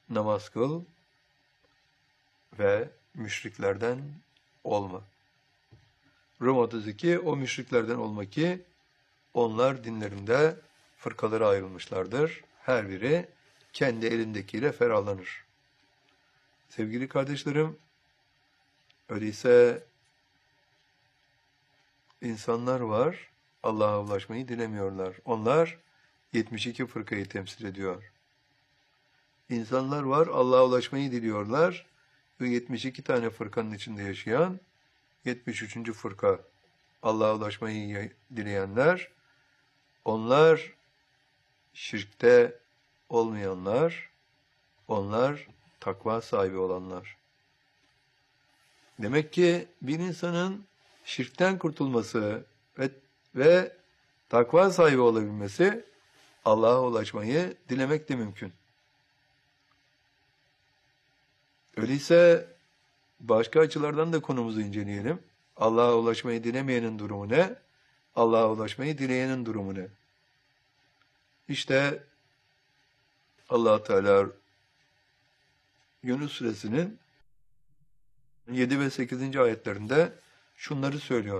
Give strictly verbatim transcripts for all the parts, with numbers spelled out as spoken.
namaz kıl ve müşriklerden olma. Rum otuz iki, o müşriklerden olma ki onlar dinlerinde fırkalara ayrılmışlardır. Her biri kendi elindekiyle ferahlanır. Sevgili kardeşlerim, öyleyse insanlar var, Allah'a ulaşmayı dilemiyorlar. Onlar yetmiş iki fırkayı temsil ediyor. İnsanlar var, Allah'a ulaşmayı diliyorlar ve yetmiş iki tane fırkanın içinde yaşayan yetmiş üçüncü fırka, Allah'a ulaşmayı dileyenler, onlar şirkte olmayanlar, onlar takva sahibi olanlar. Demek ki bir insanın şirkten kurtulması ve, ve takva sahibi olabilmesi, Allah'a ulaşmayı dilemek de mümkün. Öyleyse başka açılardan da konumuzu inceleyelim. Allah'a ulaşmayı dilemeyenin durumu ne? Allah'a ulaşmayı dileyenin durumu ne? İşte Allah Teala Yunus Suresinin yedi ve sekizinci ayetlerinde şunları söylüyor.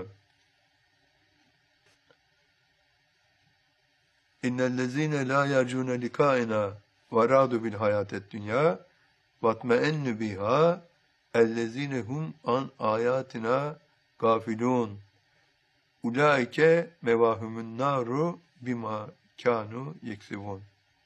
İnnellezîne lâ yercûne likâena ve râdu bil hayâted dünyâ vatme'ennu bihâ ellezîne hum an âyâtina gâfilûn. Ulaike mevahumun naru bima kanu yeksibun.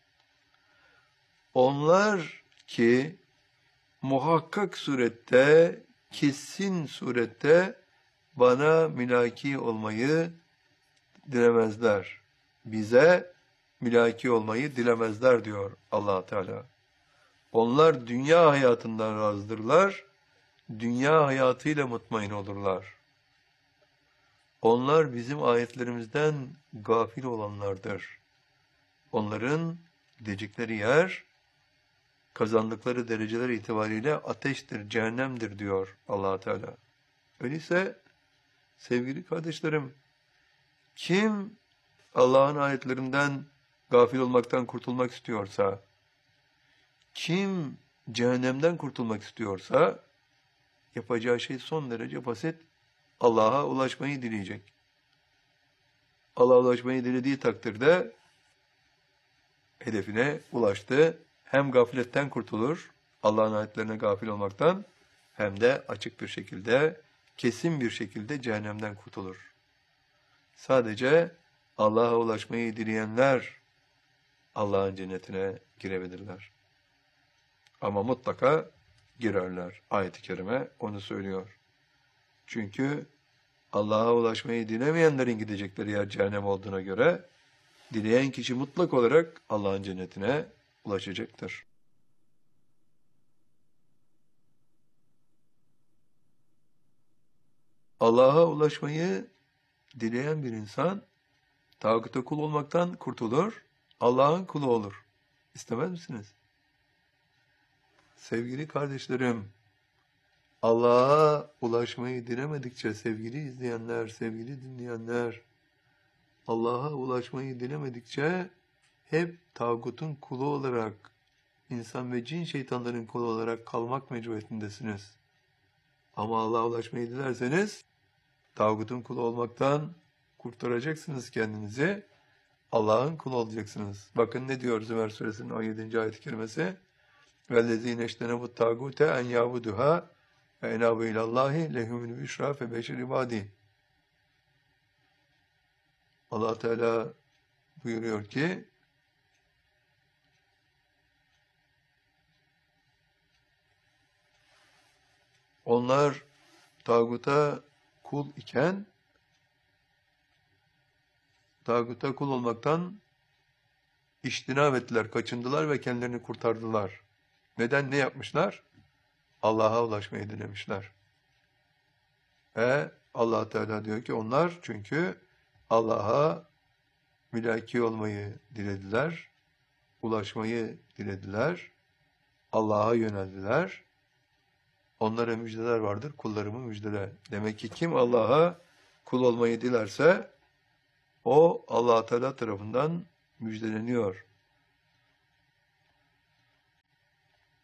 Onlar ki muhakkak surette, kesin surette bana mülaki olmayı dilemezler. Bize mülaki olmayı dilemezler diyor Allah Teala. Onlar dünya hayatından razıdırlar, dünya hayatıyla mutmain olurlar. Onlar bizim ayetlerimizden gafil olanlardır. Onların gidecekleri yer, kazandıkları dereceler itibariyle ateştir, cehennemdir diyor Allah Teala. Öyleyse sevgili kardeşlerim, kim Allah'ın ayetlerinden gafil olmaktan kurtulmak istiyorsa, kim cehennemden kurtulmak istiyorsa, yapacağı şey son derece basit. Allah'a ulaşmayı dileyecek. Allah'a ulaşmayı dilediği takdirde hedefine ulaştı. Hem gafletten kurtulur, Allah'ın ayetlerine gafil olmaktan, hem de açık bir şekilde, kesin bir şekilde cehennemden kurtulur. Sadece Allah'a ulaşmayı dileyenler Allah'ın cennetine girebilirler. Ama mutlaka girerler. Ayet-i kerime onu söylüyor. Çünkü Allah'a ulaşmayı dilemeyenlerin gidecekleri yer cehennem olduğuna göre, dileyen kişi mutlak olarak Allah'ın cennetine ulaşacaktır. Allah'a ulaşmayı dileyen bir insan, tağuta kul olmaktan kurtulur, Allah'ın kulu olur. İstemez misiniz? Sevgili kardeşlerim, Allah'a ulaşmayı dilemedikçe sevgili izleyenler, sevgili dinleyenler, Allah'a ulaşmayı dilemedikçe hep tağutun kulu olarak, insan ve cin şeytanların kulu olarak kalmak mecburiyetindesiniz. Ama Allah'a ulaşmayı dilerseniz, tağutun kulu olmaktan kurtaracaksınız kendinizi, Allah'ın kulu olacaksınız. Bakın ne diyor Zümer Suresinin on yedinci ayet-i kerimesi? وَالَّذ۪ينَ اَجْتَنَبُوا التَّاغُوتَ اَنْ يَعْبُدُهَا وَاَنَابُوا اِلَى اللّٰهِ لَهُمُ الْبُشْرَى فَبَشِّرْ عِبَادِهِ. Allah Teala buyuruyor ki, onlar tağuta kul iken, tağuta kul olmaktan iştinab ettiler, kaçındılar ve kendilerini kurtardılar. Neden, ne yapmışlar? Allah'a ulaşmayı dilemişler. Ve Allah Teala diyor ki onlar çünkü Allah'a mülaki olmayı dilediler, ulaşmayı dilediler, Allah'a yöneldiler. Onlara müjdeler vardır, kullarımı müjdele. Demek ki kim Allah'a kul olmayı dilerse, o Allah Teala tarafından müjdeleniyor.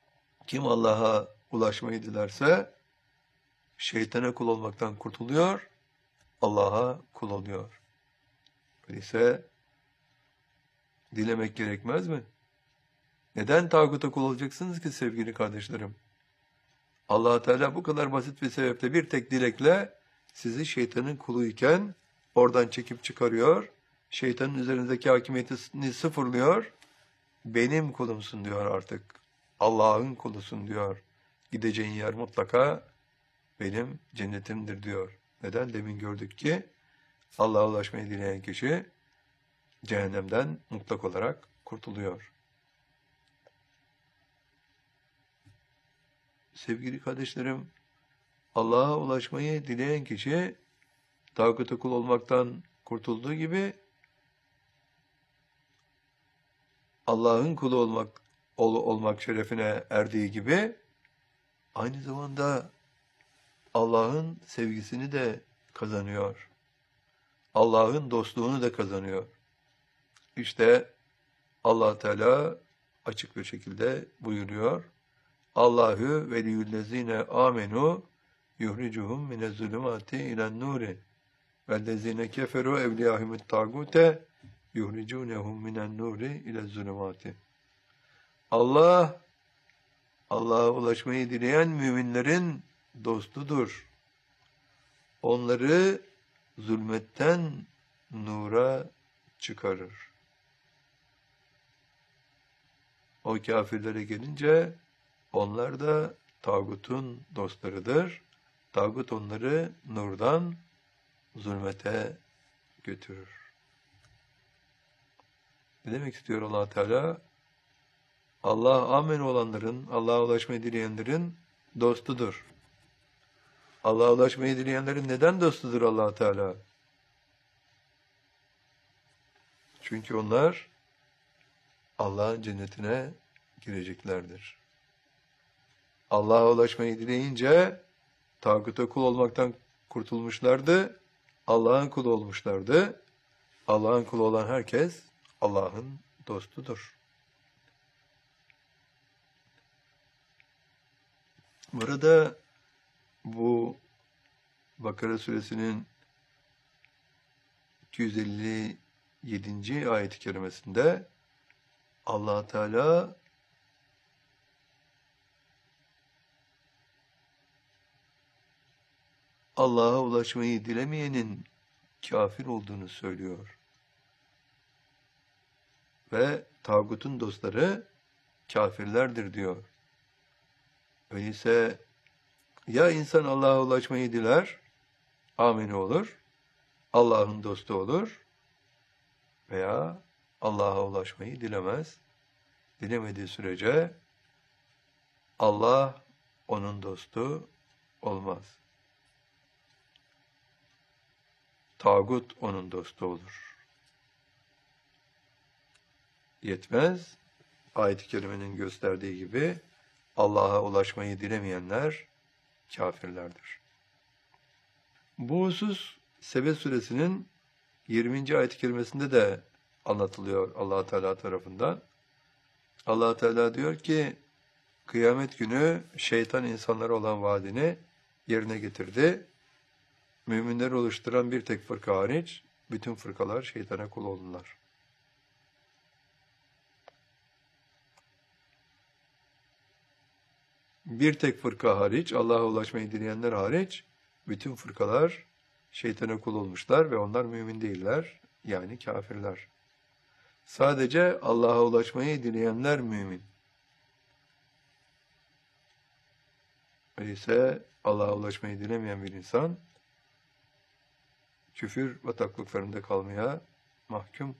Kim Allah'a ulaşmayı dilerse şeytana kul olmaktan kurtuluyor, Allah'a kul oluyor. Öyleyse dilemek gerekmez mi? Neden tağuta kul olacaksınız ki sevgili kardeşlerim? Allah Teala bu kadar basit bir sebeple bir tek dilekle sizi şeytanın kuluyken oradan çekip çıkarıyor. Şeytanın üzerindeki hakimiyetini sıfırlıyor. Benim kulumsun diyor artık. Allah'ın kulusun diyor. Gideceğin yer mutlaka benim cennetimdir diyor. Neden? Demin gördük ki Allah'a ulaşmayı dileyen kişi cehennemden mutlak olarak kurtuluyor. Sevgili kardeşlerim, Allah'a ulaşmayı dileyen kişi tağuta kul olmaktan kurtulduğu gibi Allah'ın kulu olmak ol, olmak şerefine erdiği gibi aynı zamanda Allah'ın sevgisini de kazanıyor. Allah'ın dostluğunu da kazanıyor. İşte Allah Teala açık bir şekilde buyuruyor. Allahu veliyyüllezine amenu yuhricuhum minez-zulümati ilen-nuri vellezine keferu evliyahumut tagute yuhricunhum minen-nuri ile-zulümati. Allah Allah'a ulaşmayı dileyen müminlerin dostudur. Onları zulmetten nura çıkarır. O kafirlere gelince onlar da tağutun dostlarıdır. Tağut onları nurdan zulmete götürür. Ne demek istiyor Allah Teala? Allah amen olanların, Allah'a ulaşmayı dileyenlerin dostudur. Allah'a ulaşmayı dileyenlerin neden dostudur Allah Teala? Çünkü onlar Allah'ın cennetine gireceklerdir. Allah'a ulaşmayı dileyince tağuta kul olmaktan kurtulmuşlardı. Allah'ın kulu olmuşlardı. Allah'ın kulu olan herkes Allah'ın dostudur. Burada bu Bakara suresinin iki yüz elli yedinci ayet-i kerimesinde Allah Teala Allah'a ulaşmayı dilemeyenin kafir olduğunu söylüyor. Ve tağutun dostları kafirlerdir diyor. Öyleyse ya insan Allah'a ulaşmayı diler, amin olur, Allah'ın dostu olur veya Allah'a ulaşmayı dilemez. Dilemediği sürece Allah onun dostu olmaz. Tağut onun dostu olur. Yetmez, ayet-i kerimenin gösterdiği gibi Allah'a ulaşmayı dilemeyenler kafirlerdir. Bu husus Sebe suresinin yirminci ayet-i kerimesinde de anlatılıyor Allah Teala tarafından. Allah Teala diyor ki kıyamet günü şeytan insanlara olan vaadini yerine getirdi. Müminleri oluşturan bir tek fırka hariç bütün fırkalar şeytana kul oldular. Bir tek fırka hariç, Allah'a ulaşmayı dileyenler hariç bütün fırkalar şeytana kul olmuşlar ve onlar mümin değiller, yani kafirler. Sadece Allah'a ulaşmayı dileyenler mümin. Öyleyse Allah'a ulaşmayı dilemeyen bir insan küfür bataklıklarında kalmaya mahkum.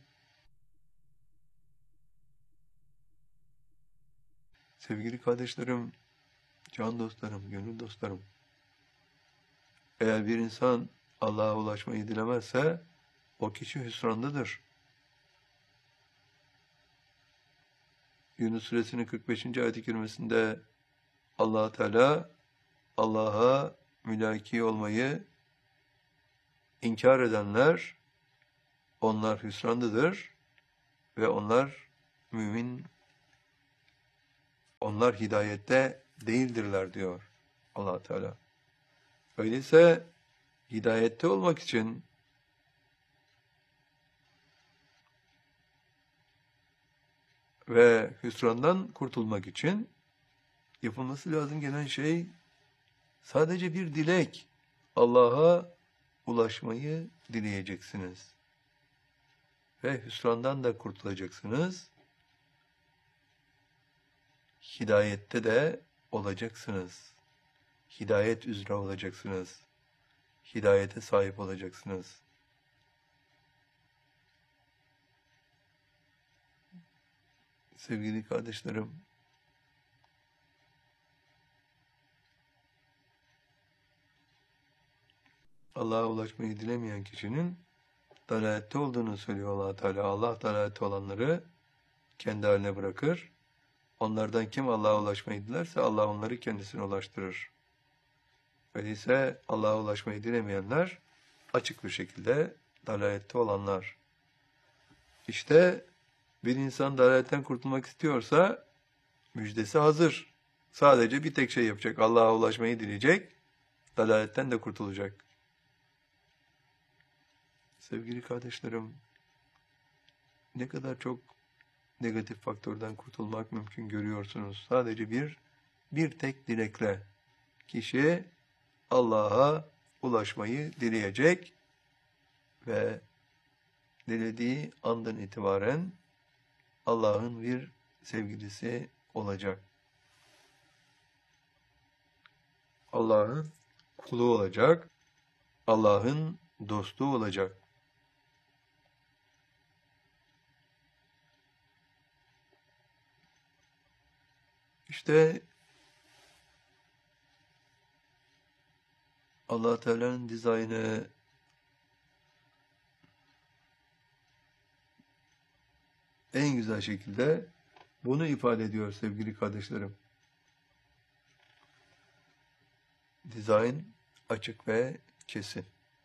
Sevgili kardeşlerim, can dostlarım, gönül dostlarım, eğer bir insan Allah'a ulaşmayı dilemezse o kişi hüsrandadır. Yunus suresinin kırk beşinci ayet-i kerimesinde Allah Teala Allah'a mülaki olmayı inkar edenler onlar hüsrandadır ve onlar mümin, onlar hidayette değildirler diyor Allah Teala. Öyleyse hidayette olmak için ve hüsrandan kurtulmak için yapılması lazım gelen şey sadece bir dilek. Allah'a ulaşmayı dileyeceksiniz. Ve hüsrandan da kurtulacaksınız. Hidayette de olacaksınız. Hidayet üzere olacaksınız. Hidayete sahip olacaksınız. Sevgili kardeşlerim, Allah'a ulaşmayı dilemeyen kişinin dalalette olduğunu söylüyor Allah Teala. Allah dalalette olanları kendi haline bırakır. Onlardan kim Allah'a ulaşmayı dilerse Allah onları kendisine ulaştırır. Öyleyse Allah'a ulaşmayı dilemeyenler açık bir şekilde dalalette olanlar. İşte bir insan dalaletten kurtulmak istiyorsa müjdesi hazır. Sadece bir tek şey yapacak. Allah'a ulaşmayı dileyecek. Dalaletten de kurtulacak. Sevgili kardeşlerim, ne kadar çok negatif faktörden kurtulmak mümkün görüyorsunuz. Sadece bir, bir tek dilekle kişi Allah'a ulaşmayı dileyecek ve dilediği andan itibaren Allah'ın bir sevgilisi olacak. Allah'ın kulu olacak. Allah'ın dostu olacak. İşte Allah Teala'nın dizaynı en güzel şekilde bunu ifade ediyor sevgili kardeşlerim. Dizayn açık ve kesin.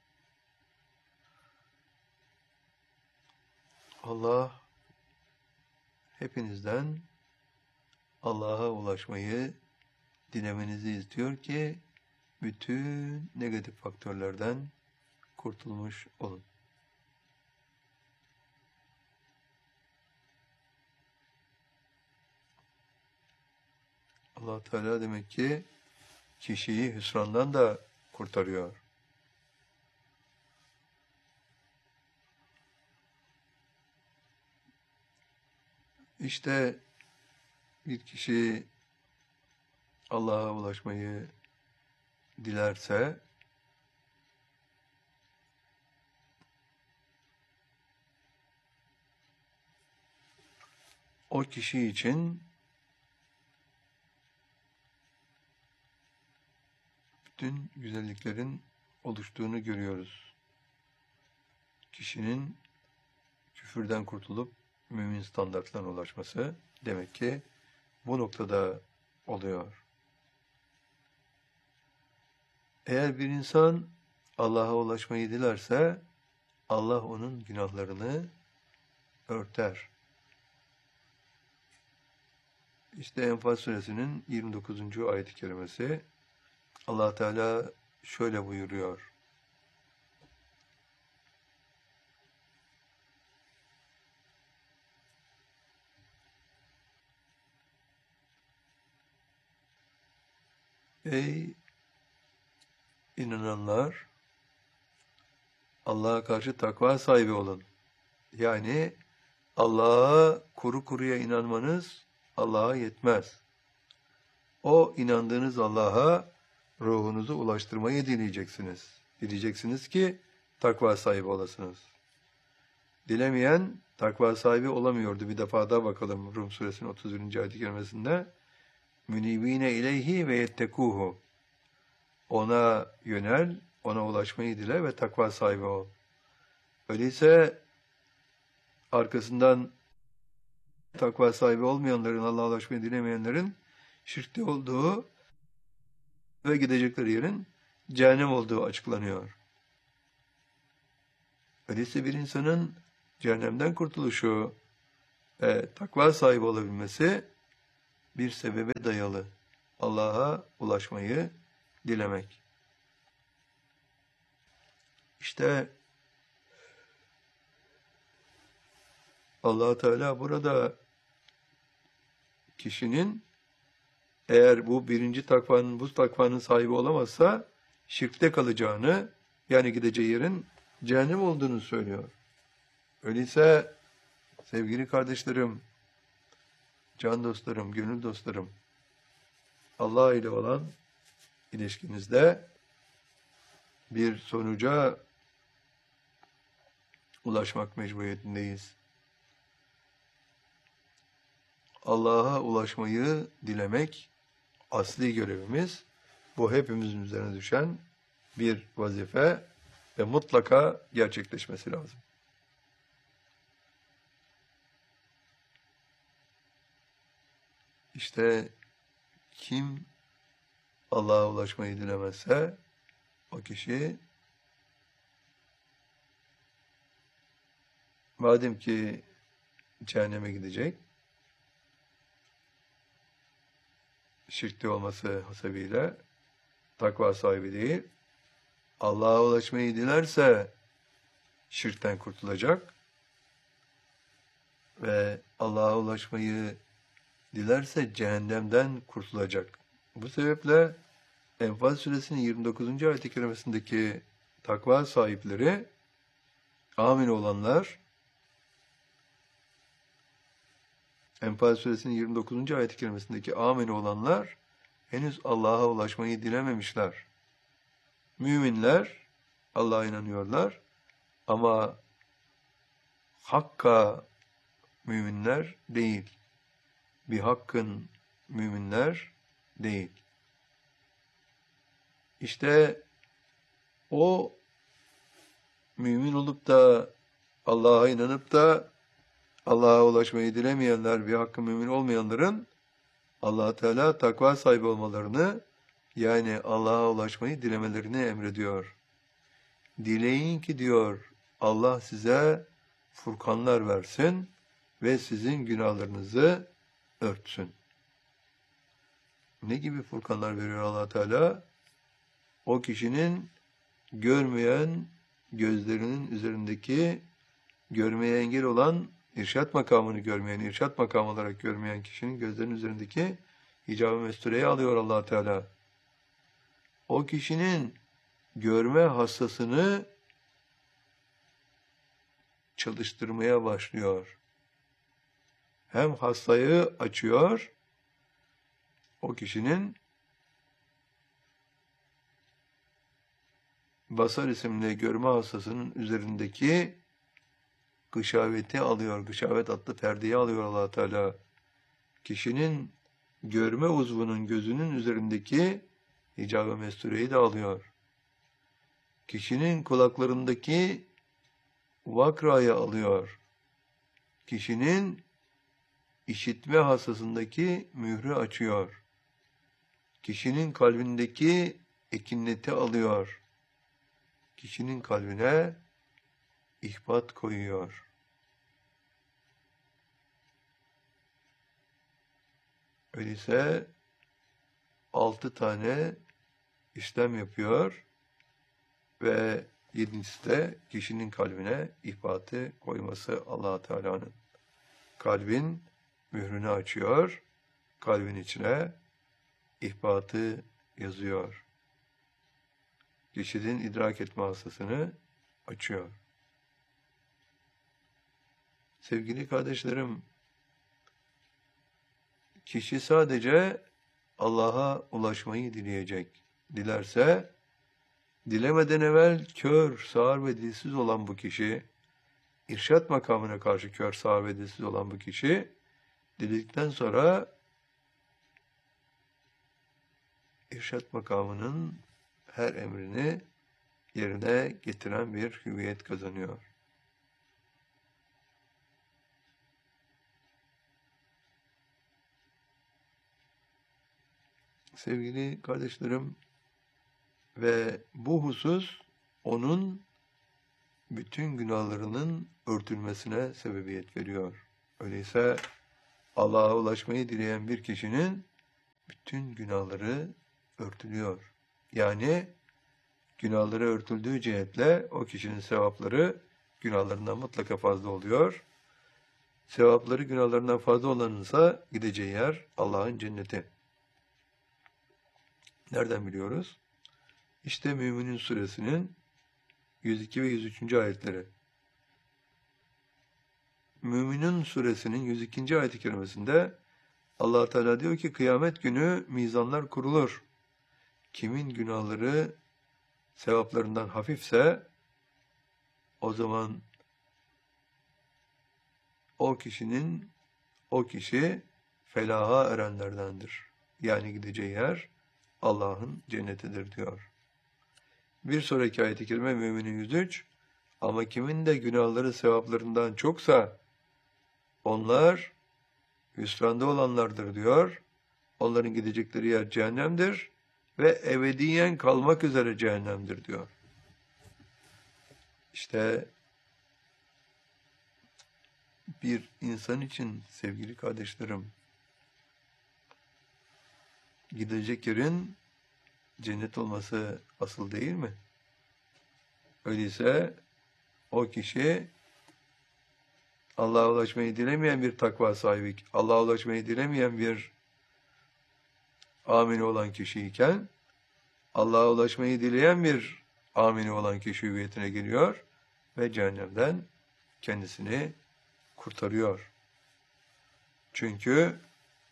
Allah hepinizden Allah'a ulaşmayı dilemenizi istiyor ki bütün negatif faktörlerden kurtulmuş olun. Allah Teala demek ki kişiyi hüsrandan da kurtarıyor. İşte bir kişi Allah'a ulaşmayı dilerse o kişi için bütün güzelliklerin oluştuğunu görüyoruz. Kişinin küfürden kurtulup mümin standartlarına ulaşması demek ki bu noktada oluyor. Eğer bir insan Allah'a ulaşmayı dilerse Allah onun günahlarını örter. İşte Enfal suresinin yirmi dokuzuncu ayet-i kerimesi Allah Teala şöyle buyuruyor. Ey inananlar, Allah'a karşı takva sahibi olun. Yani Allah'a kuru kuruya inanmanız Allah'a yetmez. O inandığınız Allah'a ruhunuzu ulaştırmayı dileyeceksiniz. Dileyeceksiniz ki takva sahibi olasınız. Dilemeyen takva sahibi olamıyordu. Bir defa daha bakalım Rum suresinin otuz birinci ayet-i kerimesinde. Münibine ileyhi ve yettekuhu. Ona yönel, ona ulaşmayı dile ve takva sahibi ol. Öyleyse arkasından takva sahibi olmayanların, Allah'a ulaşmayı dilemeyenlerin şirkte olduğu ve gidecekleri yerin cehennem olduğu açıklanıyor. Öyleyse bir insanın cehennemden kurtuluşu ve takva sahibi olabilmesi bir sebebe dayalı. Allah'a ulaşmayı dilemek. İşte Allah Teala burada kişinin eğer bu birinci takvanın, bu takvanın sahibi olamazsa şirkte kalacağını, yani gideceği yerin cehennem olduğunu söylüyor. Öyleyse sevgili kardeşlerim, can dostlarım, gönül dostlarım, Allah ile olan ilişkinizde bir sonuca ulaşmak mecburiyetindeyiz. Allah'a ulaşmayı dilemek asli görevimiz. Bu hepimizin üzerine düşen bir vazife ve mutlaka gerçekleşmesi lazım. İşte kim Allah'a ulaşmayı dilemezse o kişi madem ki cehenneme gidecek, şirkte olması hasebiyle takva sahibi değil, Allah'a ulaşmayı dilerse şirkten kurtulacak ve Allah'a ulaşmayı dilerse cehennemden kurtulacak. Bu sebeple Enfal suresinin yirmi dokuzuncu ayet-i kerimesindeki takva sahipleri, amin olanlar, Enfal suresinin yirmi dokuzuncu ayet-i kerimesindeki amin olanlar henüz Allah'a ulaşmayı dilememişler. Müminler Allah'a inanıyorlar ama hakka müminler değil. Bir hakkın müminler değil. İşte o mümin olup da Allah'a inanıp da Allah'a ulaşmayı dilemeyenler, bir hakkın mümin olmayanların Allah Teala takva sahibi olmalarını, yani Allah'a ulaşmayı dilemelerini emrediyor. Dileyin ki diyor, Allah size furkanlar versin ve sizin günahlarınızı örtsün. Ne gibi furkanlar veriyor Allah Teala? O kişinin görmeyen gözlerinin üzerindeki, görmeye engel olan, irşat makamını görmeyen, irşat makamı olarak görmeyen kişinin gözlerinin üzerindeki hicab-ı mestureyi alıyor Allah Teala. O kişinin görme hassasını çalıştırmaya başlıyor. Hem hastayı açıyor, o kişinin basar isimli görme hassasının üzerindeki gışaveti alıyor. Gışavet adlı perdeyi alıyor Allah Teala. Kişinin görme uzvunun, gözünün üzerindeki hicab-ı mestureyi de alıyor. Kişinin kulaklarındaki vakrayı alıyor. Kişinin işitme hassasındaki mührü açıyor. Kişinin kalbindeki ekineti alıyor. Kişinin kalbine ihbat koyuyor. Öyleyse altı tane işlem yapıyor ve yedincisi de kişinin kalbine ihbatı koyması Allah Teala'nın. Kalbin mührünü açıyor, kalbin içine ihbatı yazıyor. Kişinin idrak etme hassasını açıyor. Sevgili kardeşlerim, kişi sadece Allah'a ulaşmayı dileyecek. Dilerse, dilemeden evvel kör, sağır ve dilsiz olan bu kişi, irşat makamına karşı kör, sağır ve dilsiz olan bu kişi, diledikten sonra irşat makamının her emrini yerine getiren bir hüviyet kazanıyor. Sevgili kardeşlerim, ve bu husus onun bütün günahlarının örtülmesine sebebiyet veriyor. Öyleyse Allah'a ulaşmayı dileyen bir kişinin bütün günahları örtülüyor. Yani günahları örtüldüğü cihetle o kişinin sevapları günahlarından mutlaka fazla oluyor. Sevapları günahlarından fazla olanınsa gideceği yer Allah'ın cenneti. Nereden biliyoruz? İşte Müminin Suresinin yüz iki ve yüz üçüncü ayetleri. Müminin Suresinin yüz ikinci ayet-i kerimesinde Allah Teala diyor ki kıyamet günü mizanlar kurulur. Kimin günahları sevaplarından hafifse o zaman o kişinin o kişi felaha erenlerdendir. Yani gideceği yer Allah'ın cennetidir diyor. Bir sonraki ayet-i kerime Müminin yüz üç. Ama kimin de günahları sevaplarından çoksa onlar hüsranda olanlardır diyor. Onların gidecekleri yer cehennemdir ve ebediyen kalmak üzere cehennemdir diyor. İşte bir insan için sevgili kardeşlerim, gidecek yerin cennet olması asıl değil mi? Öyleyse o kişi Allah'a ulaşmayı dilemeyen bir takva sahibi, Allah'a ulaşmayı dilemeyen bir amini olan kişiyken, Allah'a ulaşmayı dileyen bir amini olan kişi hüviyetine geliyor ve cehennemden kendisini kurtarıyor. Çünkü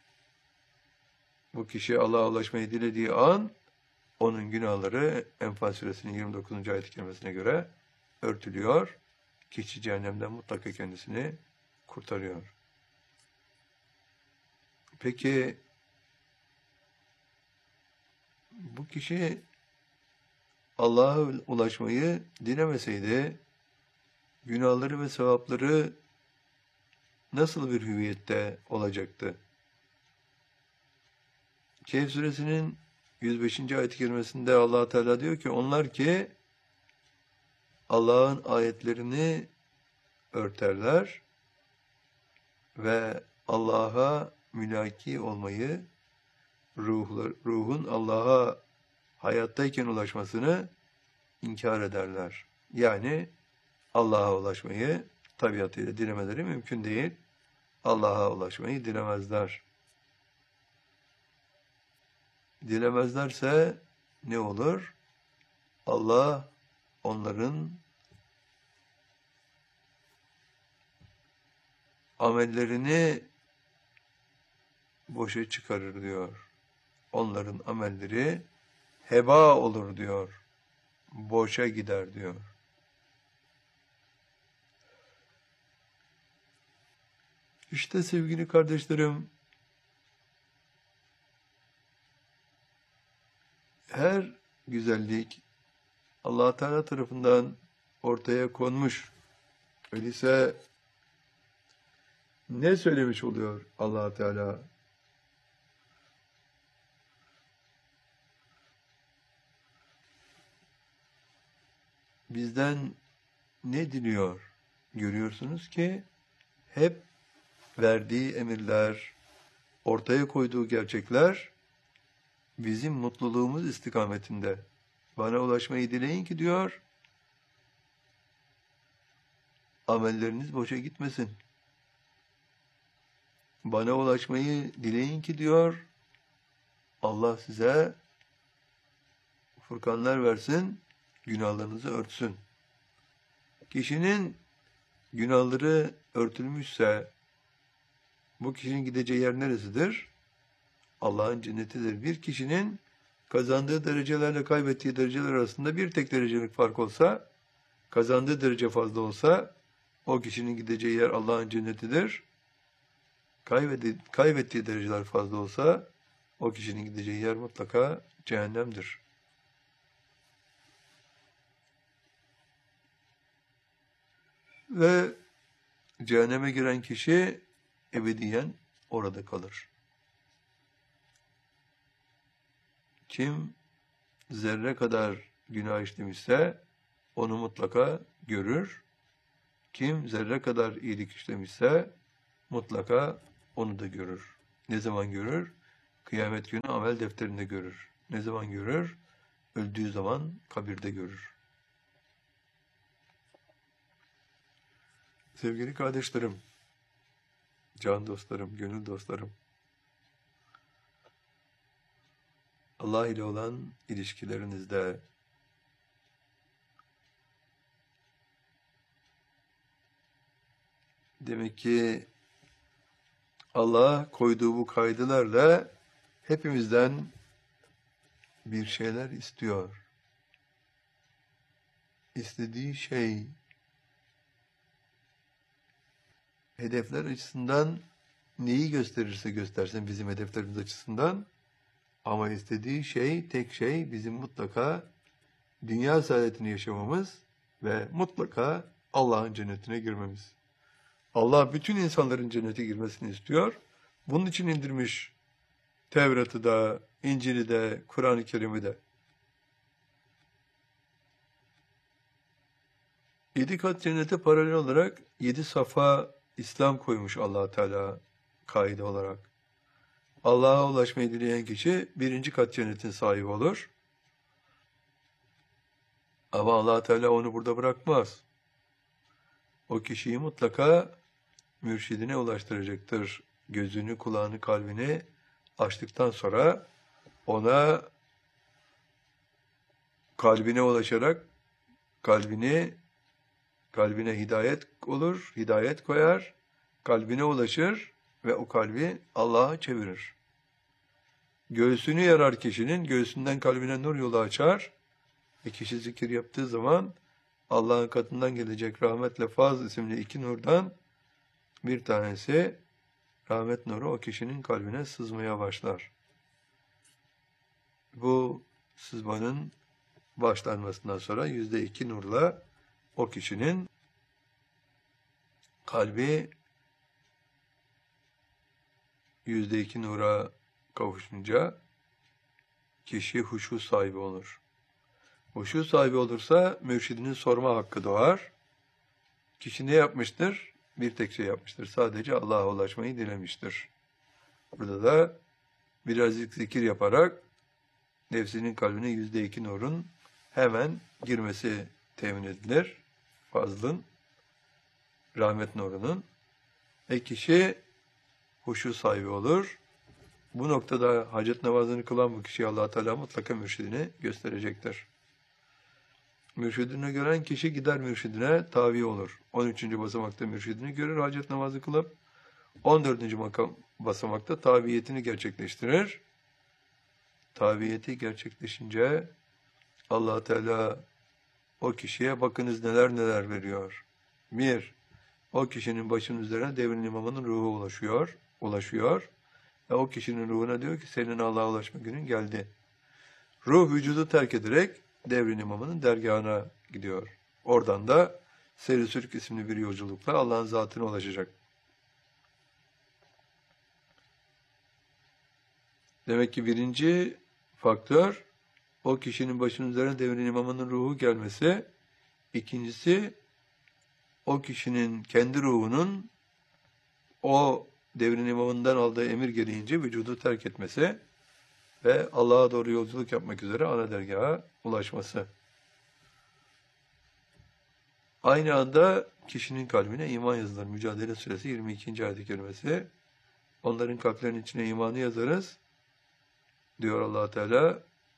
bu kişi Allah'a ulaşmayı dilediği an, onun günahları Enfal Suresinin yirmi dokuzuncu ayet-i kerimesine göre örtülüyor. Kişi cehennemden mutlaka kendisini kurtarıyor. Peki bu kişi Allah'a ulaşmayı dilemeseydi günahları ve sevapları nasıl bir hüviyette olacaktı? Kehf Suresinin yüz beşinci ayet-i kerimesinde Allah Teala diyor ki onlar ki Allah'ın ayetlerini örterler ve Allah'a mülaki olmayı, ruhlar, ruhun Allah'a hayattayken ulaşmasını inkar ederler. Yani Allah'a ulaşmayı tabiatıyla dilemeleri mümkün değil. Allah'a ulaşmayı dilemezler. Dilemezlerse ne olur? Allah onların amellerini boşa çıkarır diyor. Onların amelleri heba olur diyor. Boşa gider diyor. İşte sevgili kardeşlerim, her güzellik Allah Teala tarafından ortaya konmuş. Öyleyse ne söylemiş oluyor Allah Teala? Bizden ne diliyor? Görüyorsunuz ki hep verdiği emirler, ortaya koyduğu gerçekler bizim mutluluğumuz istikametinde. Bana ulaşmayı dileyin ki diyor, amelleriniz boşa gitmesin. Bana ulaşmayı dileyin ki diyor, Allah size furkanlar versin, günahlarınızı örtsün. Kişinin günahları örtülmüşse, bu kişinin gideceği yer neresidir? Allah'ın cennetidir. Bir kişinin kazandığı derecelerle kaybettiği dereceler arasında bir tek derecelik fark olsa, kazandığı derece fazla olsa, o kişinin gideceği yer Allah'ın cennetidir. Kaybettiği, kaybettiği dereceler fazla olsa, o kişinin gideceği yer mutlaka cehennemdir. Ve cehenneme giren kişi ebediyen orada kalır. Kim zerre kadar günah işlemişse onu mutlaka görür. Kim zerre kadar iyilik işlemişse mutlaka onu da görür. Ne zaman görür? Kıyamet günü amel defterinde görür. Ne zaman görür? Öldüğü zaman kabirde görür. Sevgili kardeşlerim, can dostlarım, gönül dostlarım, Allah ile olan ilişkilerinizde demek ki Allah koyduğu bu kaydılarla hepimizden bir şeyler istiyor. İstediği şey hedefler açısından neyi gösterirse göstersin bizim hedeflerimiz açısından, ama istediği şey, tek şey bizim mutlaka dünya saadetini yaşamamız ve mutlaka Allah'ın cennetine girmemiz. Allah bütün insanların cennete girmesini istiyor. Bunun için indirmiş Tevrat'ı da, İncil'i de, Kur'an-ı Kerim'i de. Yedi kat cennete paralel olarak yedi safa İslam koymuş Allah Teala kaide olarak. Allah'a ulaşmayı dileyen kişi birinci kat cennetin sahibi olur. Ama Allah Teala onu burada bırakmaz. O kişiyi mutlaka mürşidine ulaştıracaktır. Gözünü, kulağını, kalbini açtıktan sonra ona kalbine ulaşarak kalbini kalbine hidayet olur, hidayet koyar, kalbine ulaşır ve o kalbi Allah'a çevirir. Göğsünü yarar kişinin, göğsünden kalbine nur yolu açar ve kişi zikir yaptığı zaman Allah'ın katından gelecek rahmetle faz isimli iki nurdan bir tanesi, rahmet nuru, o kişinin kalbine sızmaya başlar. Bu sızmanın başlanmasından sonra yüzde iki nurla o kişinin kalbi yüzde iki nura kavuşunca kişi huşu sahibi olur. Huşu sahibi olursa mürşidinin sorma hakkı doğar. Kişi ne yapmıştır? Bir tek şey yapmıştır. Sadece Allah'a ulaşmayı dilemiştir. Burada da birazcık zikir yaparak nefsinin kalbine yüzde iki nurun hemen girmesi temin edilir. Fazlın, rahmet nurunun. E kişi huşu sahibi olur. Bu noktada hacet namazını kılan bu kişiye Allah Teala mutlaka mürşidini gösterecektir. Mürşidini gören kişi gider mürşidine tabi olur. on üçüncü basamakta mürşidini görür, hacet namazı kılıp on dördüncü makam basamakta tabiyetini gerçekleştirir. Tabiyeti gerçekleşince Allah Teala o kişiye bakınız neler neler veriyor. Bir, o kişinin başının üzerine devrin imamının ruhu ulaşıyor. ulaşıyor. Ve o kişinin ruhuna diyor ki senin Allah'a ulaşma günün geldi. Ruh vücudu terk ederek devrin imamının dergahına gidiyor. Oradan da Seyri Sürk isimli bir yolculukla Allah'ın zatına ulaşacak. Demek ki birinci faktör o kişinin başının üzerine devrin imamının ruhu gelmesi. İkincisi o kişinin kendi ruhunun o devrin imamından aldığı emir gereğince vücudu terk etmesi ve Allah'a doğru yolculuk yapmak üzere ana dergaha ulaşması. Aynı anda kişinin kalbine iman yazılır. Mücadele Suresi yirmi ikinci ayet-i kerimesi. Onların kalplerinin içine imanı yazarız diyor Allah Teala.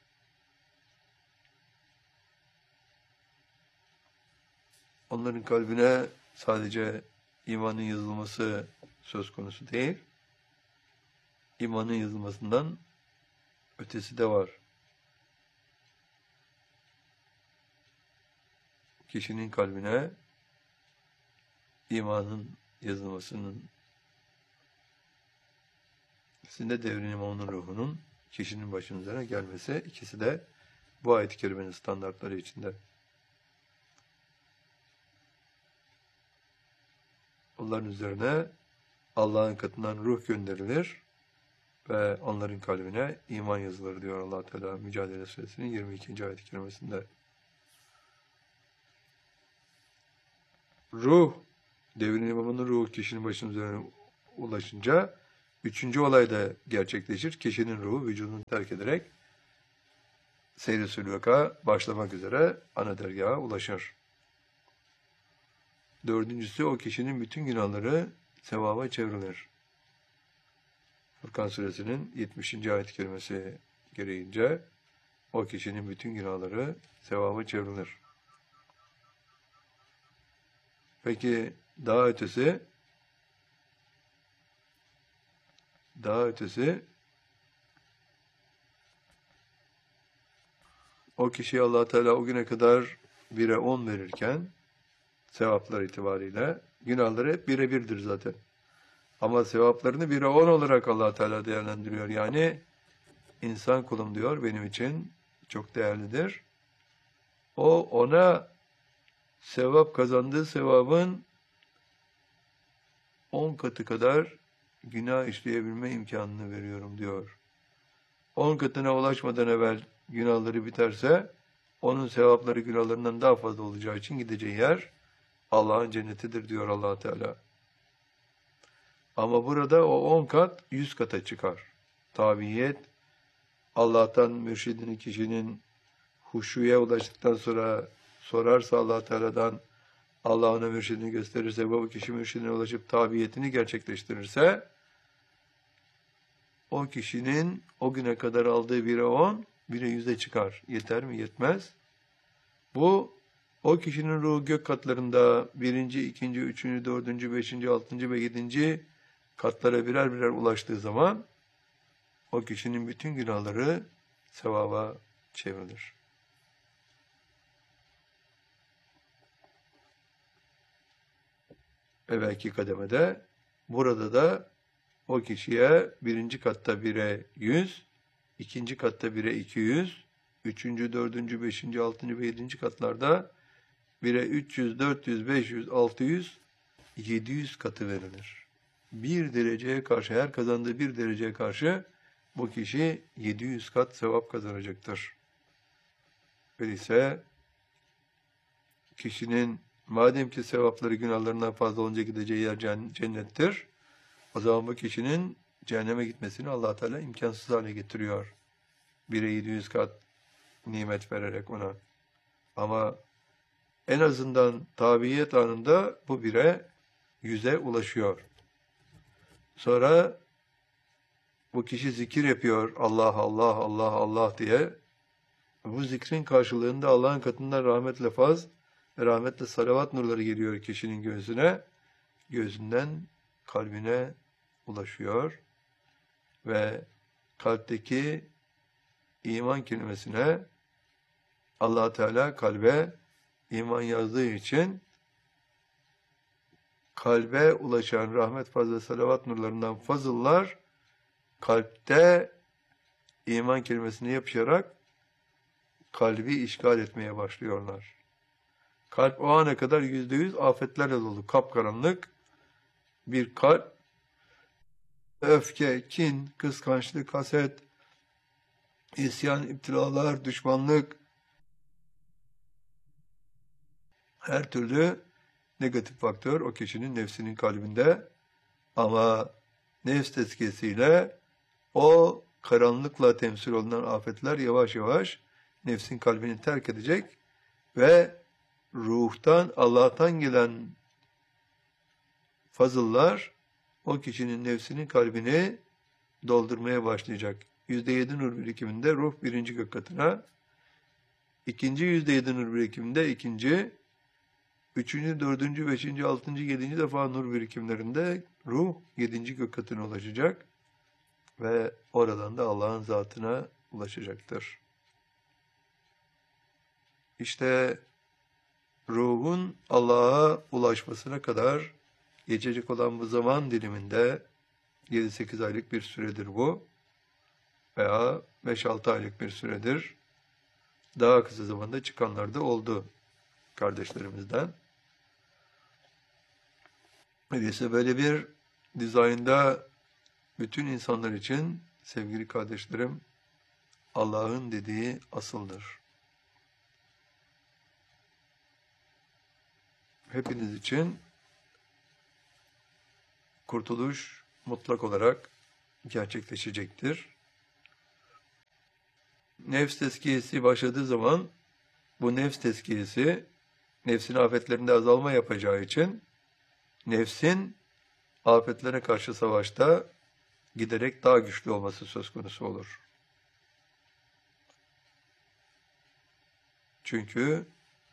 Onların kalbine sadece imanın yazılması söz konusu değil. İmanın yazılmasından ötesi de var. Kişinin kalbine imanın yazılmasının ikisinde devrin imanın ruhunun kişinin başının üzerine gelmesi, ikisi de bu ayet-i kerimenin standartları içinde. Onların üzerine Allah'ın katından ruh gönderilir ve onların kalbine iman yazılır diyor Allah Teala Mücadele Suresinin yirmi ikinci ayet-i kerimesinde. Ruh, devrin imamının ruhu kişinin başının üzerine ulaşınca Üçüncü olay da gerçekleşir. Kişinin ruhu vücudunu terk ederek seyr-i sülûka başlamak üzere ana dergaha ulaşır. Dördüncüsü, o kişinin bütün günahları sevaba çevrilir. Furkan suresinin yetmişinci ayet-i kerimesi gereğince o kişinin bütün günahları sevaba çevrilir. Peki daha ötesi daha ötesi o kişiye Allah Teala o güne kadar bire on verirken sevaplar itibariyle günahları hep bire birdir zaten. Ama sevaplarını bire on olarak Allah Teala değerlendiriyor. Yani insan kulum diyor benim için çok değerlidir. O ona sevap kazandığı sevabın on katı kadar günah işleyebilme imkanını veriyorum diyor. On katına ulaşmadan evvel günahları biterse onun sevapları günahlarından daha fazla olacağı için gideceği yer Allah'ın cennetidir diyor Allah Teala. Ama burada o on kat yüz kata çıkar. Tabiyet, Allah'tan mürşidini kişinin huşuya ulaştıktan sonra sorarsa Allah Teala'dan, Allah ona mürşidini gösterirse, bu kişi mürşidine ulaşıp tabiyetini gerçekleştirirse, o kişinin o güne kadar aldığı bire on, bire yüze çıkar. Yeter mi? Yetmez. Bu, o kişinin ruhu gök katlarında birinci, ikinci, üçüncü, dördüncü, beşinci, altıncı ve yedinci katlara birer birer ulaştığı zaman, o kişinin bütün günahları sevaba çevrilir. Evvelki kademede, burada da o kişiye birinci katta bire yüz, ikinci katta bire iki yüz, üçüncü, dördüncü, beşinci, altıncı ve yedinci katlarda bire üç yüz, dört yüz, beş yüz, altı yüz, yedi yüz katı verilir. Bir dereceye karşı, her kazandığı bir dereceye karşı bu kişi yedi yüz kat sevap kazanacaktır. Öyleyse kişinin madem ki sevapları günahlarından fazla olunca gideceği yer cennettir, o zaman bu kişinin cehenneme gitmesini Allah Teala imkansız hale getiriyor. Bire yedi yüz kat nimet vererek ona. Ama en azından tabiyet anında bu bire yüze ulaşıyor. Sonra bu kişi zikir yapıyor Allah Allah Allah Allah diye. Bu zikrin karşılığında Allah'ın katından rahmetle faz ve rahmetle salavat nurları geliyor kişinin gözüne. Gözünden kalbine ulaşıyor ve kalpteki iman kelimesine Allah Teala kalbe iman yazdığı için kalbe ulaşan rahmet, fazla salavat nurlarından fazıllar kalpte iman kelimesine yapışarak kalbi işgal etmeye başlıyorlar. Kalp o ana kadar yüzde yüz afetlerle dolu, kapkaranlık bir kalp, öfke, kin, kıskançlık, haset, isyan, iptilalar, düşmanlık, her türlü negatif faktör o kişinin nefsinin kalbinde. Ama nefs tezkiyesiyle o karanlıkla temsil olunan afetler yavaş yavaş nefsin kalbini terk edecek ve ruhtan, Allah'tan gelen fazıllar o kişinin nefsinin kalbini doldurmaya başlayacak. yüzde yedi nur birikiminde ruh birinci gök katına, ikinci yüzde yedi nur birikiminde ikinci, üçüncü, dördüncü, beşinci, altıncı, yedinci defa nur birikimlerinde ruh yedinci gök katına ulaşacak ve oradan da Allah'ın zatına ulaşacaktır. İşte ruhun Allah'a ulaşmasına kadar geçecek olan bu zaman diliminde yedi sekiz aylık bir süredir bu veya beş altı aylık bir süredir. Daha kısa zamanda çıkanlar da oldu kardeşlerimizden. Öyleyse böyle bir dizaynda bütün insanlar için sevgili kardeşlerim Allah'ın dediği asıldır. Hepiniz için kurtuluş mutlak olarak gerçekleşecektir. Nefs tezkiyesi başladığı zaman bu nefs tezkiyesi nefsin afetlerinde azalma yapacağı için nefsin afetlere karşı savaşta giderek daha güçlü olması söz konusu olur. Çünkü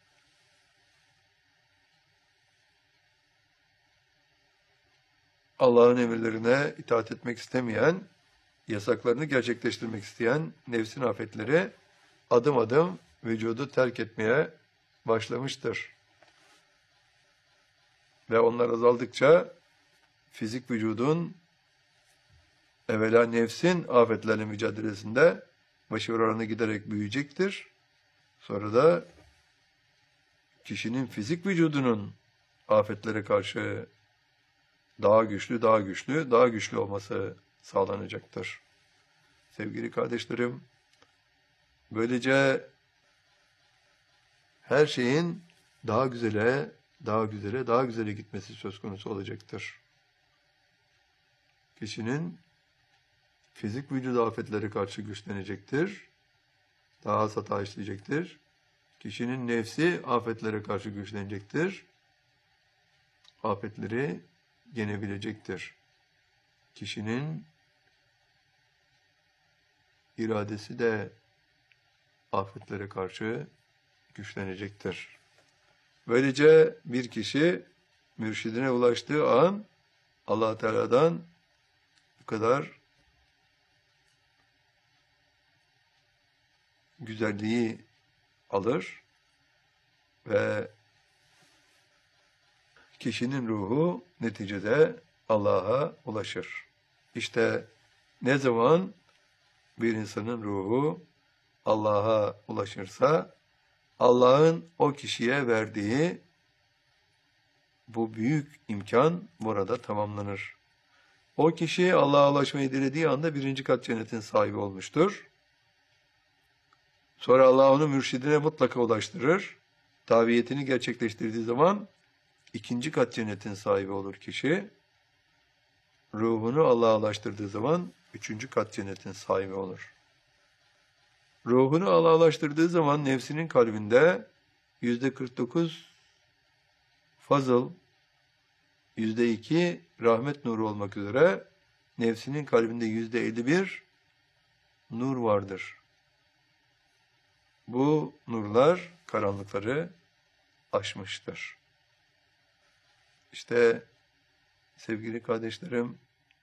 Allah'ın emirlerine itaat etmek istemeyen, yasaklarını gerçekleştirmek isteyen nefsin afetleri adım adım vücudu terk etmeye başlamıştır. Ve onlar azaldıkça fizik vücudun evvela nefsin afetlerle mücadelesinde başarı oranı giderek büyüyecektir. Sonra da kişinin fizik vücudunun afetlere karşı daha güçlü, daha güçlü, daha güçlü olması sağlanacaktır. Sevgili kardeşlerim, böylece her şeyin daha güzele, daha güzele, daha güzele gitmesi söz konusu olacaktır. Kişinin fizik vücudu afetlere karşı güçlenecektir. Daha az hata işleyecektir. Kişinin nefsi afetlere karşı güçlenecektir. Afetleri yenebilecektir. Kişinin iradesi de afetlere karşı güçlenecektir. Böylece bir kişi mürşidine ulaştığı an Allah Teala'dan bu kadar güzelliği alır ve kişinin ruhu neticede Allah'a ulaşır. İşte ne zaman bir insanın ruhu Allah'a ulaşırsa Allah'ın o kişiye verdiği bu büyük imkan burada tamamlanır. O kişi Allah'a ulaşmayı dilediği anda birinci kat cennetin sahibi olmuştur. Sonra Allah onu mürşidine mutlaka ulaştırır. Tabiyetini gerçekleştirdiği zaman ikinci kat cennetin sahibi olur kişi. Ruhunu Allah'a ulaştırdığı zaman üçüncü kat cennetin sahibi olur. Ruhunu Allah'a ulaştırdığı zaman nefsinin kalbinde yüzde kırk dokuz fazıl, yüzde iki rahmet nuru olmak üzere nefsinin kalbinde yüzde elli bir nur vardır. Bu nurlar karanlıkları aşmıştır. İşte sevgili kardeşlerim,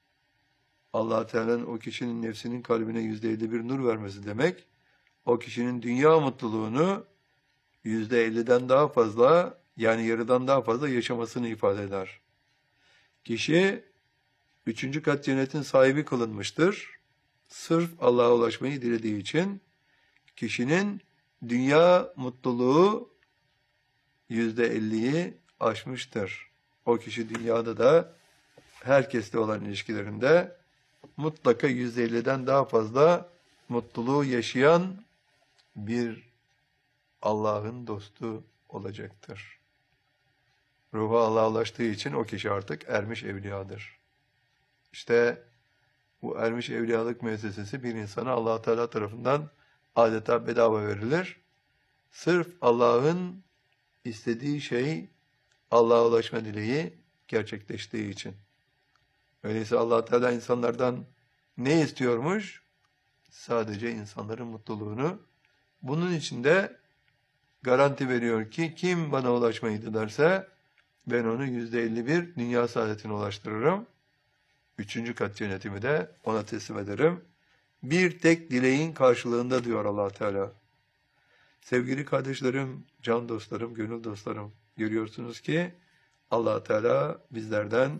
Allah Teala'nın o kişinin nefsinin kalbine yüzde elli bir nur vermesi demek, o kişinin dünya mutluluğunu yüzde elliden daha fazla, yani yarıdan daha fazla yaşamasını ifade eder. Kişi üçüncü kat cennetin sahibi kılınmıştır. Sırf Allah'a ulaşmayı dilediği için kişinin dünya mutluluğu yüzde elliyi aşmıştır. O kişi dünyada da herkesle olan ilişkilerinde mutlaka yüzde elliden daha fazla mutluluğu yaşayan bir Allah'ın dostu olacaktır. Ruhu Allah'a ulaştığı için o kişi artık ermiş evliyadır. İşte bu ermiş evliyalık müessesesi bir insana Allah Teala tarafından adeta bedava verilir. Sırf Allah'ın istediği şey Allah'a ulaşma dileği gerçekleştiği için. Öyleyse Allah Teala insanlardan ne istiyormuş? Sadece insanların mutluluğunu. Bunun için de garanti veriyor ki kim bana ulaşmayı dilerse ben onu yüzde elli bir dünya saadetine ulaştırırım. Üçüncü kat cennetimi de ona teslim ederim. Bir tek dileğin karşılığında diyor Allah Teala. Sevgili kardeşlerim, can dostlarım, gönül dostlarım, görüyorsunuz ki Allah Teala bizlerden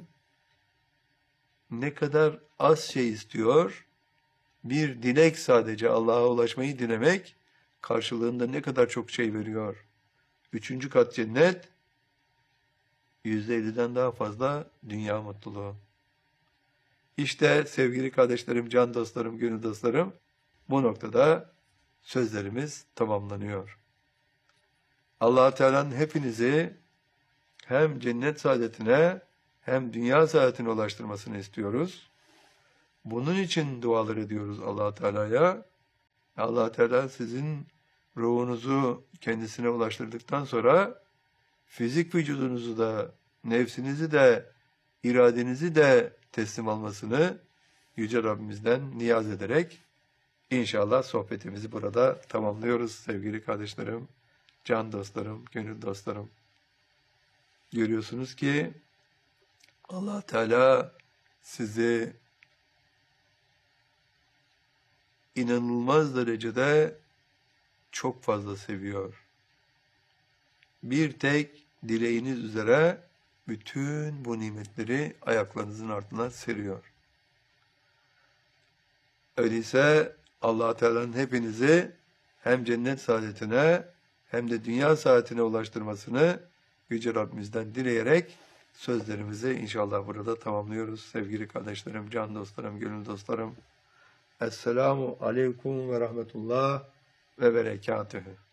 ne kadar az şey istiyor, bir dilek sadece Allah'a ulaşmayı dilemek karşılığında ne kadar çok şey veriyor. Üçüncü kat cennet, yüzde elliden daha fazla dünya mutluluğu. İşte sevgili kardeşlerim, can dostlarım, gönül dostlarım, bu noktada sözlerimiz tamamlanıyor. Allah Teala'nın hepinizi hem cennet saadetine hem dünya saadetine ulaştırmasını istiyoruz. Bunun için dualar ediyoruz Allah Teala'ya. Allah Teala sizin ruhunuzu kendisine ulaştırdıktan sonra fizik vücudunuzu da, nefsinizi de, iradenizi de teslim almasını Yüce Rabbimizden niyaz ederek inşallah sohbetimizi burada tamamlıyoruz sevgili kardeşlerim, can dostlarım, gönül dostlarım. Görüyorsunuz ki Allah Teala sizi inanılmaz derecede çok fazla seviyor. Bir tek dileğiniz üzere bütün bu nimetleri ayaklarınızın altına seriyor. Öyleyse Allah Teala'nın hepinizi hem cennet saadetine hem de dünya saadetine ulaştırmasını Yüce Rabbimizden dileyerek sözlerimizi inşallah burada tamamlıyoruz. Sevgili kardeşlerim, can dostlarım, gönül dostlarım. Esselamu aleyküm ve rahmetullah ve berekatühü.